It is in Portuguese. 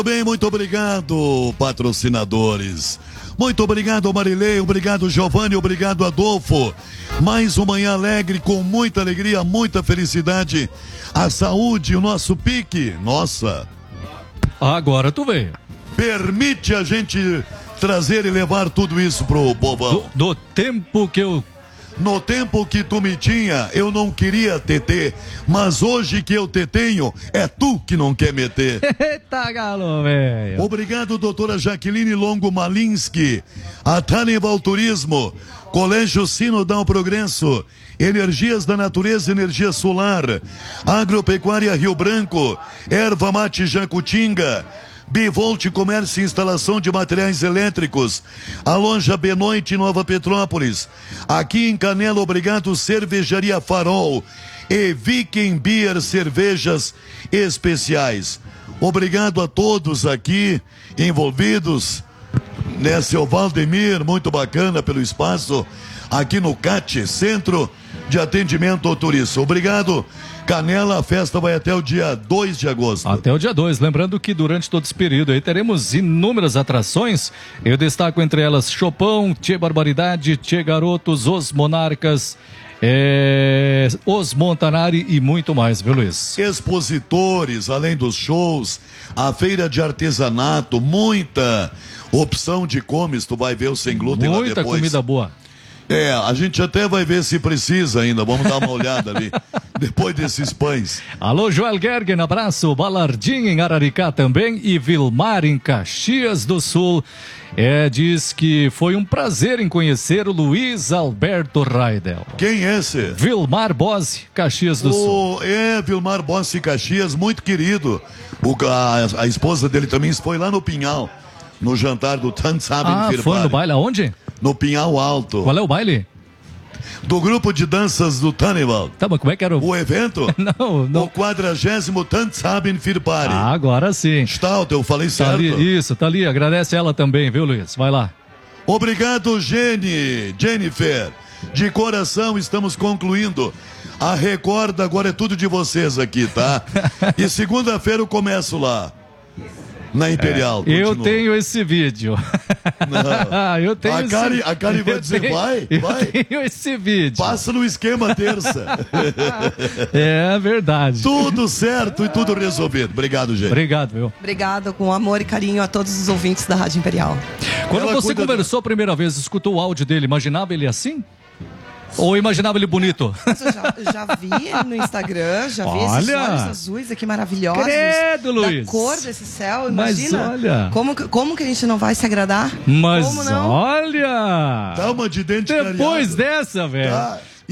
Bem, muito obrigado, patrocinadores. Muito obrigado, Marilei, obrigado, Giovanni, obrigado, Adolfo. Mais uma manhã alegre, com muita alegria, muita felicidade. A saúde, o nosso pique, nossa. Agora tu veio. Permite a gente trazer e levar tudo isso pro povão. Do tempo que eu... No tempo que tu me tinha, eu não queria te ter, mas hoje que eu te tenho, é tu que não quer me ter. Eita, galo, velho. Obrigado, doutora Jaqueline Longo Malinsky, a Tanival Turismo, Colégio Sinodal Progresso, Energias da Natureza, Energia Solar, Agropecuária Rio Branco, Erva Mate Jacutinga, Bivolt Comércio e Instalação de Materiais Elétricos, a loja Benoite Nova Petrópolis, aqui em Canela, obrigado, Cervejaria Farol e Viking Beer Cervejas Especiais. Obrigado a todos aqui envolvidos, né, seu Valdemir, muito bacana pelo espaço, aqui no CAT, Centro de Atendimento ao Turista. Obrigado. Canela, a festa vai até o dia 2 de agosto. Até o dia 2. Lembrando que durante todo esse período aí teremos inúmeras atrações. Eu destaco entre elas Chopão, Tchê Barbaridade, Tchê Garotos, Os Monarcas, Os Montanari e muito mais, viu, Luiz? Expositores, além dos shows, a feira de artesanato, muita opção de comes, tu vai ver o Sem Glúten lá depois. Muita comida boa. A gente até vai ver se precisa ainda, vamos dar uma olhada ali, depois desses pães. Alô, Joel Gergen, abraço, Balardim em Araricá também e Vilmar em Caxias do Sul. Diz que foi um prazer em conhecer o Luiz Alberto Raidel. Quem é esse? Vilmar Bossi, Caxias do Sul. Vilmar Bossi, Caxias, muito querido. A esposa dele também foi lá no Pinhal, no jantar do Tanzabin Firpari. Foi no baile aonde? No Pinhal Alto. Qual é o baile? Do grupo de danças do Tanival. Tá, mas como é que era o evento? Não. O 40º Tanzabin Firpari. Agora sim. Stout, eu falei certo. Tá ali, isso, tá ali. Agradece ela também, viu, Luiz? Vai lá. Obrigado, Jennifer. De coração, estamos concluindo. A Record agora é tudo de vocês aqui, tá? E segunda-feira eu começo lá. Na Imperial. Eu tenho esse vídeo. Não. Eu tenho a Kari vai dizer, vai. Eu tenho esse vídeo. Passa no esquema terça. É verdade. Tudo certo e tudo resolvido. Obrigado, gente. Obrigado, viu? Obrigado, com amor e carinho a todos os ouvintes da Rádio Imperial. Quando você conversou a primeira vez, escutou o áudio dele, imaginava ele assim? Ou imaginava ele bonito? Eu já vi no Instagram, já vi esses olhos azuis aqui maravilhosos. Credo, Luiz. Da cor desse céu, imagina. Mas olha. Como que a gente não vai se agradar? Mas como não? olha. Dá uma de dente depois dessa, velho.